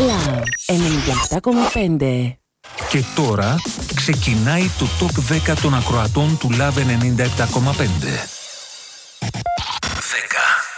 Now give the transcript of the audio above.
Love 97,5. Και τώρα ξεκινάει το Top 10 των ακροατών του Love 97,5. 10.